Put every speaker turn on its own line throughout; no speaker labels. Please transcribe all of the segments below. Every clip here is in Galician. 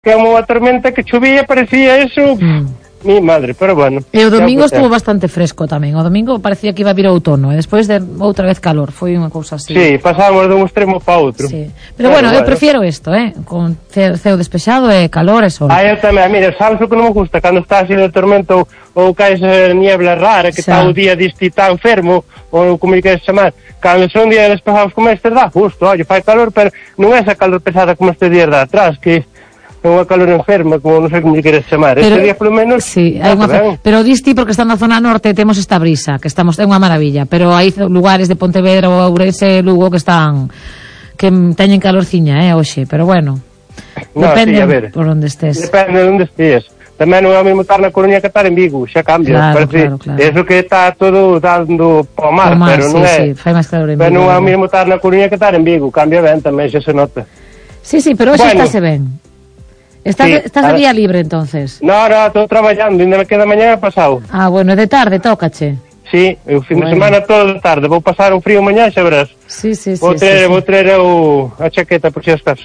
que unha tormenta que chovía, parecía eso, mi madre, pero bueno.
E o domingo estuvo bastante fresco tamén. O domingo parecía que iba a vir o outono e despois de outra vez calor, foi unha cousa así.
Sí, pasábamos dun extremo para outro.
Sí. Pero bueno, eu prefiero isto, con ceo despexado e calor e sol.
Eu tamén, mira, sabes o que non me gusta cando está así de tormenta ou caes niebla rara, que está o día diste tan fermo, ou como lle queres chamar. Cando son días despejados como este, dá justo, olha, fai calor, pero non é esa calor pesada como este día de atrás, que é unha calor enferma, como non sei como lle queres chamar. Pero, este día, polo menos,
sí, hai pero diste porque está na zona norte, temos esta brisa, que estamos, é unha maravilla, pero hai lugares de Pontevedra ou Ourense, Lugo, que teñen calorciña, hoxe, pero bueno, depende por onde estés.
Depende de onde estés. Tamén non é o mesmo estar na Coruña que estar en Vigo, xa cambia.
Claro.
Eso que está todo dando para o mar, pero non é.
Sí, fai máis calor en Vigo.
Pero non é o mesmo estar na Coruña que estar en Vigo, cambia ben tamén, xa se nota.
Sí, pero hoxe estáse ben. Estás de día libre, entonces?
No, estou traballando, ainda me queda mañá pasado.
Ah, bueno, de tarde, tócache.
Sí, o fin de semana todo de tarde. Vou pasar un frío mañá, xa verás.
Sí.
Vou traer a chaqueta por si estás.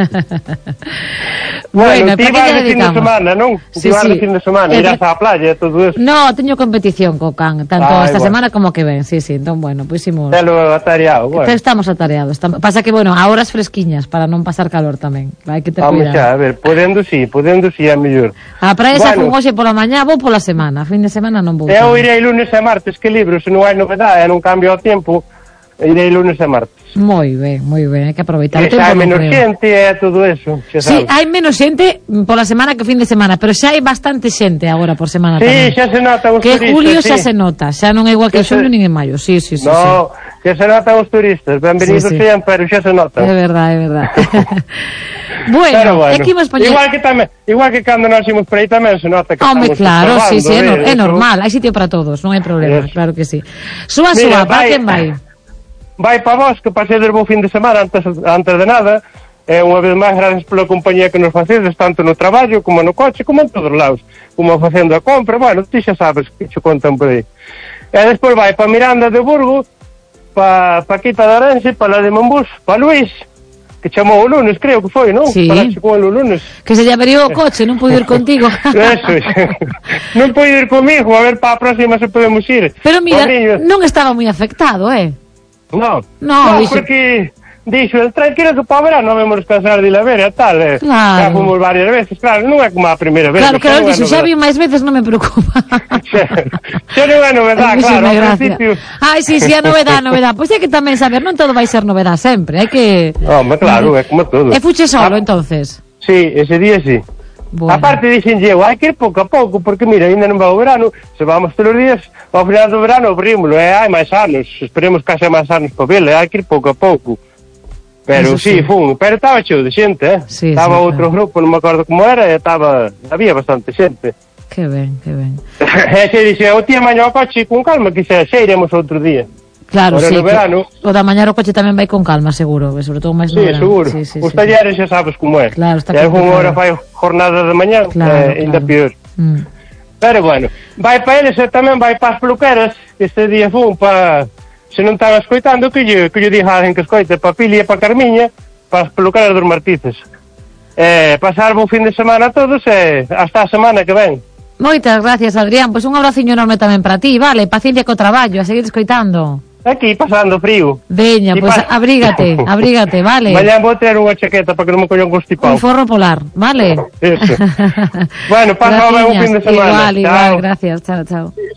Bueno,
ti vas de fin de semana, non? Ti vas de fin de semana, irás á playa e todo eso.
No, teño competición co can, tanto esta semana como que ven, sí, entón, bueno, pois imos.
Telo atareado, bueno.
Estamos atareados. Pasa que, bueno, a horas fresquiñas, para non pasar calor tamén. Hai que ter cuidado.
Vamos xa, a ver, podendo sí, é mellor.
A praia xa fun hoxe pola mañá, vou pola semana, fin de semana non vou.
Eu irei lunes e martes, que libro, se non hai novedade, non cambio o tempo, irei lunes e martes.
Moi ben, hai que aproveitar o tempo.
Xa hai menos xente e todo eso, xa sabes.
Sí, hai menos xente pola semana que fin de semana, pero xa hai bastante xente agora por semana tamén.
Sí, xa se nota os turistas.
Que julio xa se nota, xa non é igual que xulio nin en maio, sí.
No, xa se nota os turistas, benvenidos sean, pero xa se nota.
É verdade. Bueno, é que imos poñer...
Igual que cando nos imos por aí tamén se nota que
estamos claro, sí, é normal, hai sitio para todos, non hai problema, claro que sí. Súa, para quen vai?
Vai para vos, que pasedes bo fin de semana antes de nada. Unha vez máis, gracias pola compañía que nos facedes, tanto no traballo, como no coche, como en todos lados, como facendo a compra. Bueno, ti xa sabes que che contan por aí. E despois vai para Miranda de Burgo, para Quita de Arense, para la de Monbús, para Luís, que chamou o lunes, creo que foi, non?
Sí.
Paraxe con el o lunes.
Que se lle averiou o coche, non puido ir contigo.
Eso, non puido ir comigo, a ver para a próxima se podemos ir.
Pero mira, non estaba moi afectado,
No,
dixo...
porque dixo, tranquilo que para verano vemos descansar de la ver e tal,
claro.
Xa fomos varias veces, claro, non é como a primeira vez.
Claro, dixo, xa vi máis veces, non me preocupa.
Xa non é novedade, claro, ao principio.
Ai, sí, a novedade, pois é que tamén saber, non todo vai ser novedade sempre, hai que...
Home, claro, é como todo.
E fuche solo, entonces?
Sí, ese día sí. Bueno. Aparte dixen eu, hai que ir pouco a pouco, porque mira, ainda non vai o verano, se vamos todos os días, ao final do verano abrímoslo, hai máis anos, esperemos que haxa máis anos para velo, hai que ir pouco a pouco. Pero sí, pero estaba cheo de xente,
Sí,
estaba outro grupo, non me acordo como era, e había bastante xente.
Que ben.
E se dixe, o tía mañá o coche con calma, que xa iremos outro día.
Claro,
sí,
o da mañá o coche tamén vai con calma, seguro, sobre todo máis no verano.
Seguro. Os talleres xa sabes como é.
Claro, está
complicado. E unha hora fai jornada de mañá, ainda pior. Pero bueno, vai para eles e tamén vai para as peluqueras, este día fun para, se non estaba escoitando, que lle dixo a alguén que escoite, para Pili e para Carmiña, para as peluqueras dos Martices. Pasar bo fin de semana a todos e hasta a semana que ven.
Moitas gracias, Adrián, pois un abraciño enorme tamén para ti, vale, paciencia co traballo, a seguir escoitando.
Aquí pasando frío.
Veña, pois abrígate, vale.
Mañá vou ter unha chaqueta para que non me colla un constipado.
Un forro polar, vale.
Eso. Bueno, pasa un fin de semana.
Igual, gracias, chao.